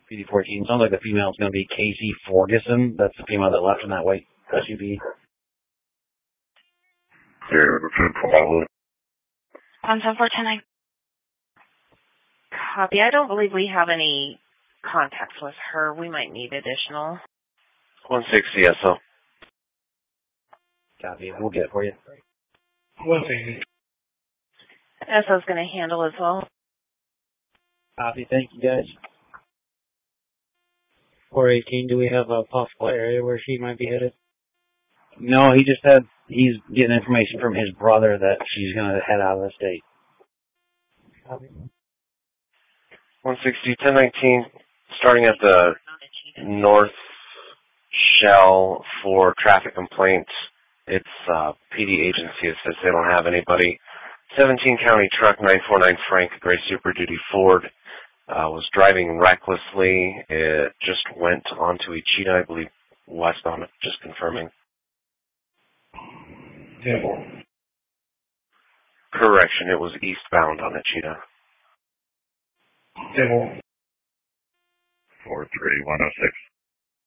PD14. Sounds like the female is going to be Casey Ferguson. That's the female that left in that white SUV. Yeah, 17410. Copy. I don't believe we have any contacts with her. We might need additional. 160 SO. Copy. We'll get it for you. 160. SO's going to handle as well. Copy. Thank you, guys. 418, do we have a possible area where she might be headed? No, he's getting information from his brother that she's going to head out of the state. Copy. 160, 1019, starting at the North Shell for traffic complaints. It's PD agency. It says they don't have anybody. 17 County Truck 949 Frank, Gray Super Duty Ford, was driving recklessly. It just went onto Ichida, I believe, westbound, just confirming. Yeah. Correction, it was eastbound on Ichida. Yeah. 43106.